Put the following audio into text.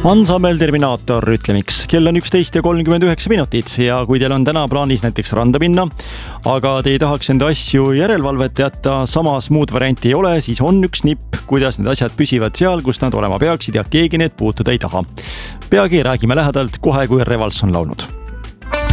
Ansambel Terminaator ütlemiks. Kell on 11:39 minutit ja kui teil on täna plaanis näiteks randa minna, aga te ei tahaks enda asju järelevalvet jätta, samas muud varianti ei ole, siis on üks nipp, kuidas need asjad püsivad seal, kus nad olema peaksid ja keegi need puutuda ei taha. Peagi räägime lähedalt kohe, kui Revals on laulnud.